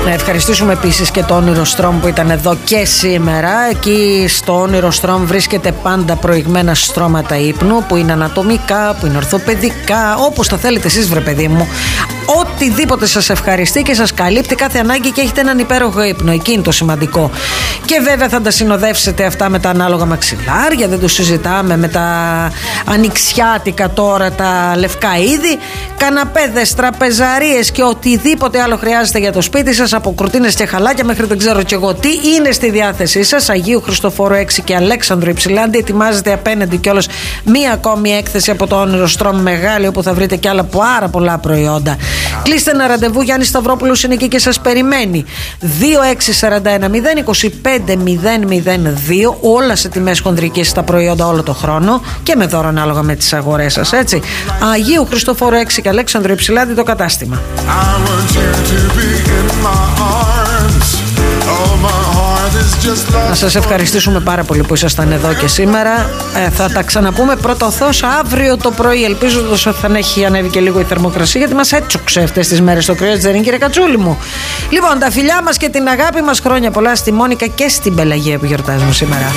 Να ευχαριστήσουμε επίσης και το Όνειρο Στρόμ που ήταν εδώ και σήμερα. Εκεί στο Όνειρο Στρόμ βρίσκεται πάντα προηγμένα στρώματα ύπνου, που είναι ανατομικά, που είναι ορθοπαιδικά, όπως το θέλετε εσείς, βρε παιδί μου. Οτιδήποτε σας ευχαριστεί και σας καλύπτει κάθε ανάγκη και έχετε έναν υπέροχο ύπνο. Εκεί είναι το σημαντικό. Και βέβαια θα τα συνοδεύσετε αυτά με τα ανάλογα μαξιλάρια, δεν το συζητάμε, με τα ανοιξιάτικα τώρα, τα λευκά είδη, καναπέδες, τραπεζαρίες και οτιδήποτε άλλο χρειάζεται για το σπίτι σας, από κουρτίνες και χαλάκια μέχρι δεν ξέρω κι εγώ τι, είναι στη διάθεσή σας. Αγίου Χριστοφόρου 6 και Αλέξανδρου Υψηλάντη. Ετοιμάζεται απέναντι κιόλας μία ακόμη έκθεση από το Όνειρο Στρόμ μεγάλη, όπου θα βρείτε κι άλλα πάρα πολλά προϊόντα. Κλείστε ένα ραντεβού, Γιάννη Σταυρόπουλος είναι εκεί και σας περιμένει. 2641-025-002, όλα σε τιμές χονδρικές στα προϊόντα όλο το χρόνο και με δώρο ανάλογα με τις αγορές σας, έτσι. Αγίου Χριστοφόρου 6 και Αλέξανδρου Υψηλάντη το κατάστημα. Να σας ευχαριστήσουμε πάρα πολύ που ήσασταν εδώ και σήμερα. Θα τα ξαναπούμε πρώτο Θεός αύριο το πρωί. Ελπίζω ότι θα έχει ανέβει και λίγο η θερμοκρασία, γιατί μας έτσοξε αυτές τις μέρες το κρύο, δεν είναι, κύριε Κατσούλη μου? Λοιπόν, τα φιλιά μας και την αγάπη μας, χρόνια πολλά στη Μόνικα και στην Πελαγία που γιορτάζουμε σήμερα.